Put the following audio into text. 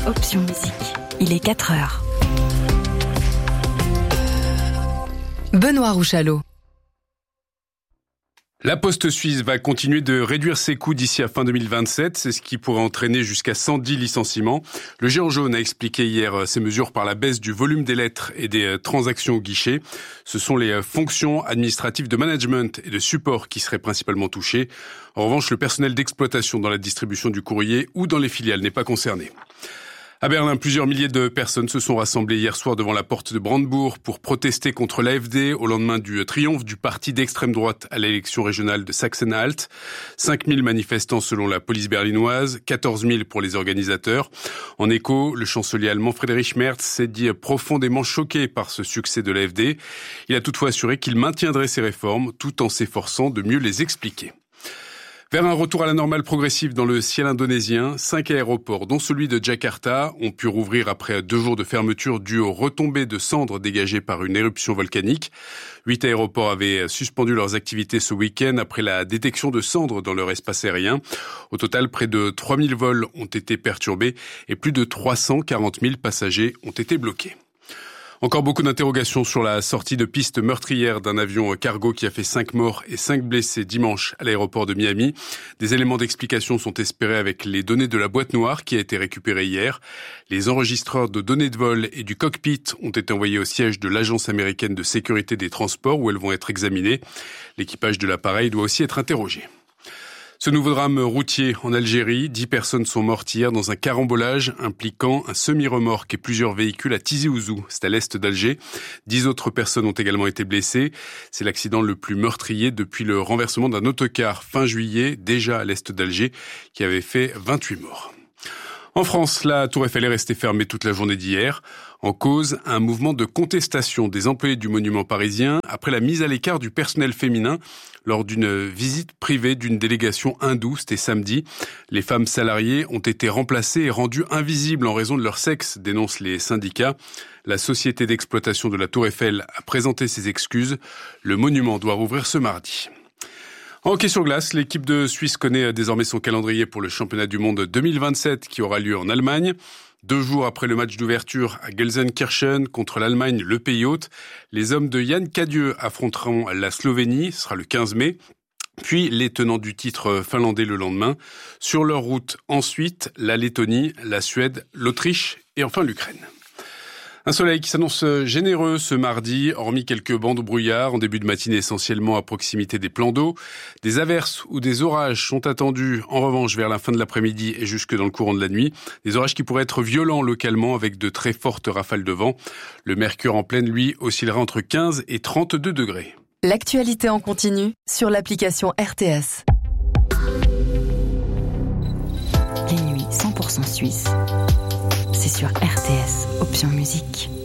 Option Musique. Il est 4h. Benoît Rouchalot. La Poste suisse va continuer de réduire ses coûts d'ici à fin 2027. C'est ce qui pourrait entraîner jusqu'à 110 licenciements. Le géant jaune a expliqué hier ces mesures par la baisse du volume des lettres et des transactions au guichet. Ce sont les fonctions administratives de management et de support qui seraient principalement touchées. En revanche, le personnel d'exploitation dans la distribution du courrier ou dans les filiales n'est pas concerné. À Berlin, plusieurs milliers de personnes se sont rassemblées hier soir devant la porte de Brandebourg pour protester contre l'AfD au lendemain du triomphe du parti d'extrême droite à l'élection régionale de Sachsen-Anhalt. 5000 manifestants selon la police berlinoise, 14 000 pour les organisateurs. En écho, le chancelier allemand Friedrich Merz s'est dit profondément choqué par ce succès de l'AfD. Il a toutefois assuré qu'il maintiendrait ces réformes tout en s'efforçant de mieux les expliquer. Vers un retour à la normale progressive dans le ciel indonésien, 5 aéroports, dont celui de Jakarta, ont pu rouvrir après 2 jours de fermeture dues aux retombées de cendres dégagées par une éruption volcanique. 8 aéroports avaient suspendu leurs activités ce week-end après la détection de cendres dans leur espace aérien. Au total, près de 3000 vols ont été perturbés et plus de 340 000 passagers ont été bloqués. Encore beaucoup d'interrogations sur la sortie de piste meurtrière d'un avion cargo qui a fait 5 morts et 5 blessés dimanche à l'aéroport de Miami. Des éléments d'explication sont espérés avec les données de la boîte noire qui a été récupérée hier. Les enregistreurs de données de vol et du cockpit ont été envoyés au siège de l'Agence américaine de sécurité des transports où elles vont être examinées. L'équipage de l'appareil doit aussi être interrogé. Ce nouveau drame routier en Algérie, 10 personnes sont mortes hier dans un carambolage impliquant un semi-remorque et plusieurs véhicules à Tizi Ouzou, c'est à l'est d'Alger. 10 autres personnes ont également été blessées. C'est l'accident le plus meurtrier depuis le renversement d'un autocar fin juillet, déjà à l'est d'Alger, qui avait fait 28 morts. En France, la Tour Eiffel est restée fermée toute la journée d'hier. En cause, un mouvement de contestation des employés du monument parisien après la mise à l'écart du personnel féminin lors d'une visite privée d'une délégation hindoue, c'était samedi. Les femmes salariées ont été remplacées et rendues invisibles en raison de leur sexe, dénoncent les syndicats. La société d'exploitation de la Tour Eiffel a présenté ses excuses. Le monument doit rouvrir ce mardi. En hockey sur glace, l'équipe de Suisse connaît désormais son calendrier pour le championnat du monde 2027 qui aura lieu en Allemagne. 2 jours après le match d'ouverture à Gelsenkirchen contre l'Allemagne, le pays hôte, les hommes de Yann Cadieux affronteront la Slovénie, ce sera le 15 mai. Puis les tenants du titre finlandais le lendemain. Sur leur route ensuite, la Lettonie, la Suède, l'Autriche et enfin l'Ukraine. Un soleil qui s'annonce généreux ce mardi, hormis quelques bancs de brouillard en début de matinée essentiellement à proximité des plans d'eau. Des averses ou des orages sont attendus en revanche vers la fin de l'après-midi et jusque dans le courant de la nuit. Des orages qui pourraient être violents localement avec de très fortes rafales de vent. Le mercure en pleine, lui, oscillera entre 15 et 32 degrés. L'actualité en continu sur l'application RTS. Les nuits 100% suisses. C'est sur RTS, Option Musique.